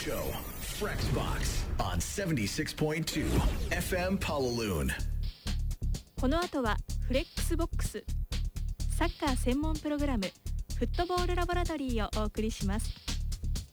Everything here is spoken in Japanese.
Show, Frexbox on 76.2 FM Pawaloon。 この後はフレックスボックス、サッカー専門プログラムフットボールラボラトリーをお送りします。